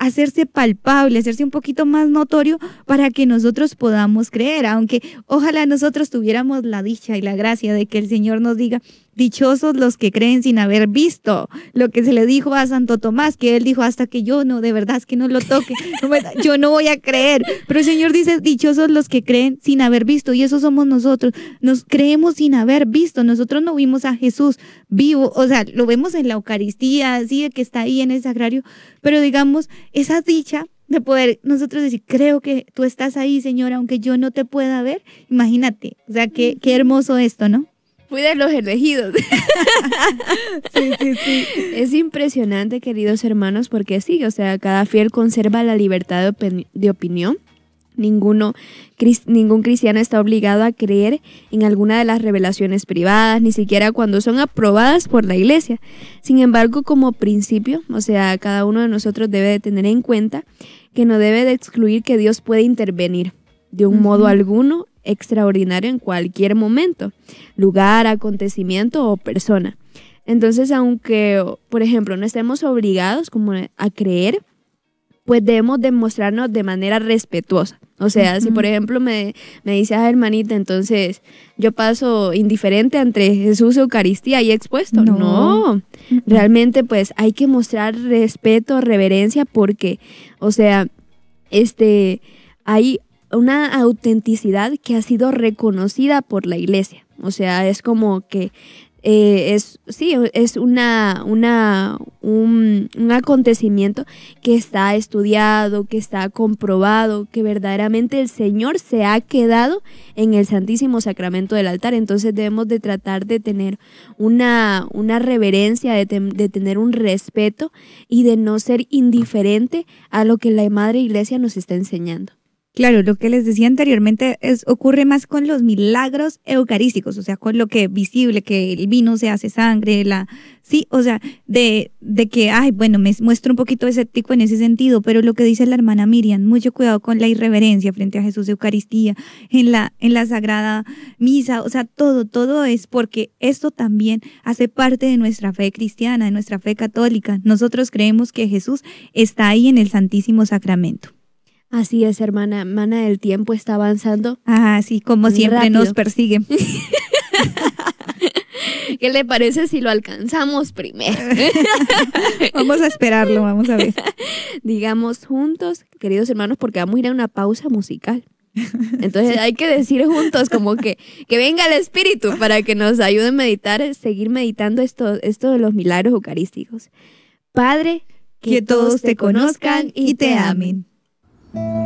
hacerse palpable, hacerse un poquito más notorio para que nosotros podamos creer, aunque ojalá nosotros tuviéramos la dicha y la gracia de que el Señor nos diga: dichosos los que creen sin haber visto, lo que se le dijo a Santo Tomás, que él dijo: hasta que yo no, de verdad es que no lo toque, yo no voy a creer. Pero el Señor dice: dichosos los que creen sin haber visto, y eso somos nosotros, nos creemos sin haber visto. Nosotros no vimos a Jesús vivo, o sea, lo vemos en la Eucaristía, así que está ahí en el sagrario, pero digamos, esa dicha de poder nosotros decir: creo que tú estás ahí, Señor, aunque yo no te pueda ver. Imagínate, o sea, qué hermoso esto, ¿no? Fui de los elegidos. Sí. Es impresionante, queridos hermanos, porque sí, o sea, cada fiel conserva la libertad de opinión. Ningún cristiano está obligado a creer en alguna de las revelaciones privadas, ni siquiera cuando son aprobadas por la Iglesia. Sin embargo, como principio, o sea, cada uno de nosotros debe de tener en cuenta que no debe de excluir que Dios puede intervenir de un modo alguno extraordinario en cualquier momento, lugar, acontecimiento o persona. Entonces, aunque, por ejemplo, no estemos obligados como a creer, pues debemos demostrarnos de manera respetuosa. O sea, si por ejemplo me dice: hermanita, entonces yo paso indiferente ante Jesús, Eucaristía y expuesto. No. Realmente pues hay que mostrar respeto, reverencia, porque, o sea, hay una autenticidad que ha sido reconocida por la Iglesia. O sea, es como que es un acontecimiento que está estudiado, que está comprobado, que verdaderamente el Señor se ha quedado en el Santísimo Sacramento del altar. Entonces debemos de tratar de tener una reverencia, de tener un respeto y de no ser indiferente a lo que la Madre Iglesia nos está enseñando. Claro, lo que les decía anteriormente ocurre más con los milagros eucarísticos, o sea, con lo que visible, que el vino se hace sangre, o sea, de que, me muestro un poquito escéptico en ese sentido, pero lo que dice la hermana Miriam: mucho cuidado con la irreverencia frente a Jesús, Eucaristía, en la Sagrada Misa, o sea, todo es porque esto también hace parte de nuestra fe cristiana, de nuestra fe católica. Nosotros creemos que Jesús está ahí en el Santísimo Sacramento. Así es, hermana. El tiempo está avanzando. Sí, como siempre rápido. Nos persigue. ¿Qué le parece si lo alcanzamos primero? Vamos a esperarlo, vamos a ver. Digamos juntos, queridos hermanos, porque vamos a ir a una pausa musical. Entonces hay que decir juntos como que venga el Espíritu para que nos ayude a meditar, seguir meditando esto de los milagros eucarísticos. Padre, que todos te conozcan y te amen.